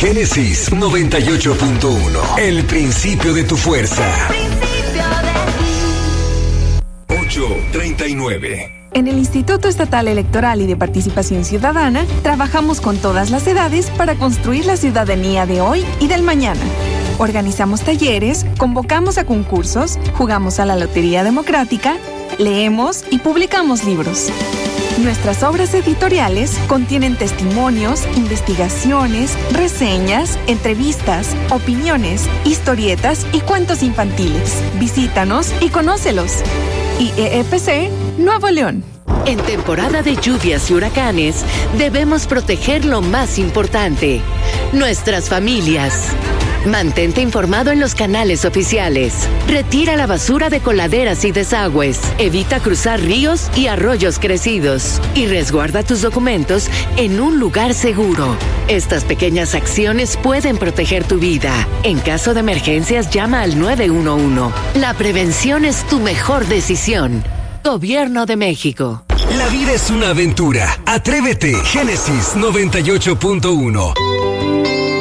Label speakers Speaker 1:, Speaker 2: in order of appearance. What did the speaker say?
Speaker 1: Génesis 98.1. El principio de tu fuerza. 8:39.
Speaker 2: En el Instituto Estatal Electoral y de Participación Ciudadana, trabajamos con todas las edades para construir la ciudadanía de hoy y del mañana. Organizamos talleres, convocamos a concursos, jugamos a la Lotería Democrática, leemos y publicamos libros. Nuestras obras editoriales contienen testimonios, investigaciones, reseñas, entrevistas, opiniones, historietas y cuentos infantiles. Visítanos y conócelos. IEEPC Nuevo León.
Speaker 3: En temporada de lluvias y huracanes, debemos proteger lo más importante, nuestras familias. Mantente informado en los canales oficiales. Retira la basura de coladeras y desagües. Evita cruzar ríos y arroyos crecidos. Y resguarda tus documentos en un lugar seguro. Estas pequeñas acciones pueden proteger tu vida. En caso de emergencias, llama al 911. La prevención es tu mejor decisión. Gobierno de México.
Speaker 1: La vida es una aventura. Atrévete. Génesis 98.1.